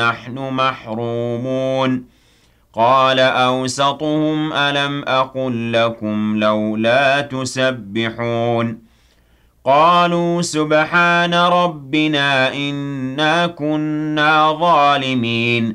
نحن محرومون قال أوسطهم ألم أقل لكم لولا تسبحون قالوا سبحان ربنا إنا كنا ظالمين